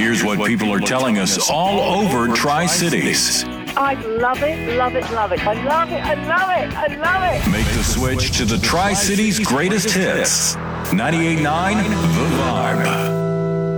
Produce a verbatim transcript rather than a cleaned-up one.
Here's what people are telling us all over Tri-Cities. I love it, love it, love it. I love it, I love it, I love it. Make the switch to the Tri-Cities greatest hits. ninety-eight point nine The Vibe.